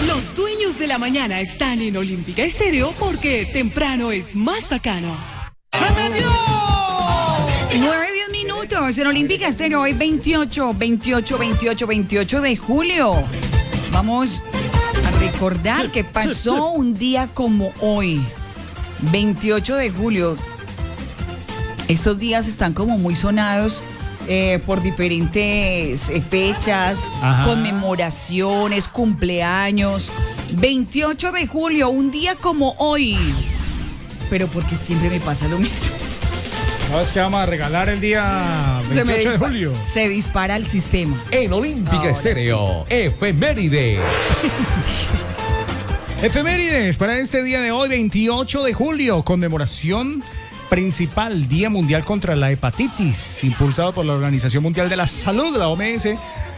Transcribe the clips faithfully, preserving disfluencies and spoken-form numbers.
Los dueños de la mañana están en Olímpica Estéreo porque temprano es más bacano. nueve, diez minutos en Olímpica Estéreo, hoy veintiocho, veintiocho, veintiocho, veintiocho de julio. Vamos a recordar que pasó un día como hoy, veintiocho de julio. Estos días están como muy sonados eh, por diferentes eh, fechas, Ajá. conmemoraciones, cumpleaños. veintiocho de julio, un día como hoy. Pero porque siempre me pasa lo mismo. ¿Sabes qué vamos a regalar el día Se me veintiocho de dispa- julio? Se dispara el sistema. En Olímpica Ahora Estéreo, efeméride. Efemérides para este día de hoy, veintiocho de julio, conmemoración principal, Día Mundial contra la Hepatitis, impulsado por la Organización Mundial de la Salud, la O M S,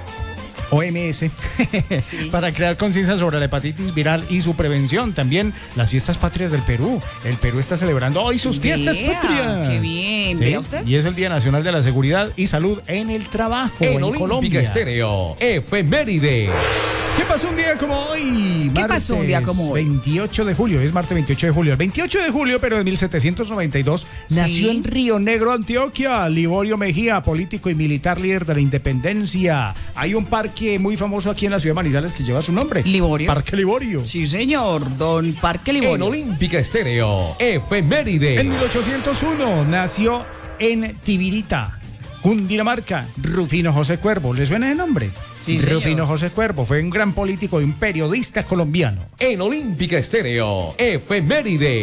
O M S, Sí. para crear conciencia sobre la hepatitis viral y su prevención. También las fiestas patrias del Perú. El Perú está celebrando hoy sus fiestas Vea, patrias. qué bien. Sí, ¿Vea usted? Y es el Día Nacional de la Seguridad y Salud en el Trabajo En en, Olímpica Colombia. Estéreo, efeméride. ¿Qué pasó un día como hoy? ¿Qué pasó un día como hoy? veintiocho de julio, es martes veintiocho de julio. El veintiocho de julio, pero de mil setecientos noventa y dos, Sí. nació en Río Negro, Antioquia, Liborio Mejía, político y militar líder de la independencia. Hay un parque muy famoso aquí en la ciudad de Manizales que lleva su nombre. ¿Liborio? Parque Liborio. Sí, señor, don Parque En Liborio. Olímpica Estéreo, efeméride. En mil ochocientos uno nació en Tibirita, Cundinamarca, Rufino José Cuervo. ¿Le suena el nombre? Sí, señor. Rufino José Cuervo fue un gran político y un periodista colombiano. En Olímpica Estéreo, efeméride.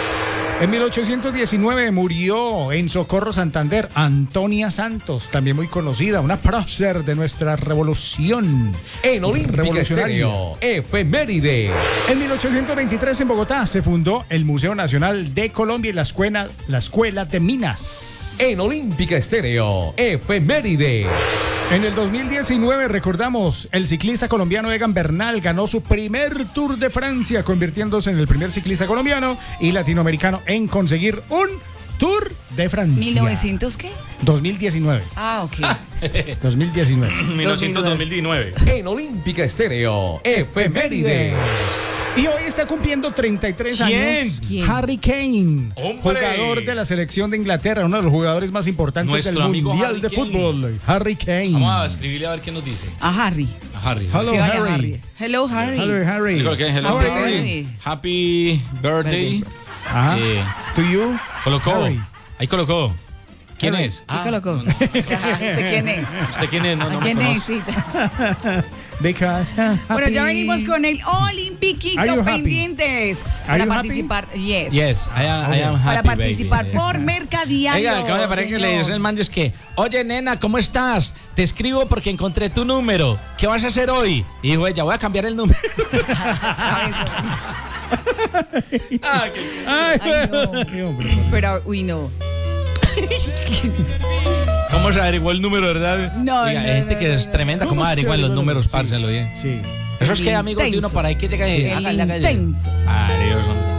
En mil ochocientos diecinueve murió en Socorro, Santander, Antonia Santos, también muy conocida, una prócer de nuestra revolución. En Olímpica Revolucionaria. Estéreo, efeméride. En mil ochocientos veintitrés en Bogotá se fundó el Museo Nacional de Colombia y la Escuela, la Escuela de Minas. En Olímpica Estéreo, efeméride. En el dos mil diecinueve, recordamos, el ciclista colombiano Egan Bernal ganó su primer Tour de Francia, convirtiéndose en el primer ciclista colombiano y latinoamericano en conseguir un Tour de Francia. ¿mil novecientos qué? dos mil diecinueve. Ah, ok. dos mil diecinueve. mil novecientos dos mil diecinueve. En Olímpica Estéreo, efeméride. Y hoy está cumpliendo treinta y tres ¿Quién? años ¿Quién? Harry Kane, ¡Hombre! jugador de la selección de Inglaterra, uno de los jugadores más importantes Nuestro del amigo Mundial Harry de Kane. Fútbol. Harry Kane. Vamos a escribirle a ver qué nos dice. A Harry. A Harry. Hello, Escríbale a Harry. Hello, Harry. Hello, Harry. Le coloqué hello, How are Harry. you? Harry. Happy birthday. Ajá. Eh, To you. colocó. Harry. Ahí colocó. ¿Quién Harry. es? ¿Qué colocó? Ajá, ¿usted quién es? ¿Usted quién es? No, no ¿A me quién conoce. necesita? Because Bueno, ya happy- venimos con el Are Olimpiquito you happy? pendientes. Are Para you happy? participar, yes. Yes, I am, I am happy, Para participar baby. por Mercadiario. Oiga, ¿cómo le parece que le señor. dice el man? Es que, oye, nena, ¿cómo estás? Te escribo porque encontré tu número. ¿Qué vas a hacer hoy? Y dijo ella, voy a cambiar el número. Ah, qué- Ay, Ay, no. qué hombre. Pero, uy, no. ¿Cómo se averiguó el número, verdad? No, Oiga, no, hay gente no, que no, es no. tremenda. ¿Cómo ¿Cómo se averiguan los averiguó? números, Sí. parce? Lo bien. Sí. Esos El que amigos de uno intenso. por ahí que llega y... El hágale, hágale. intenso. Adiós, hombre.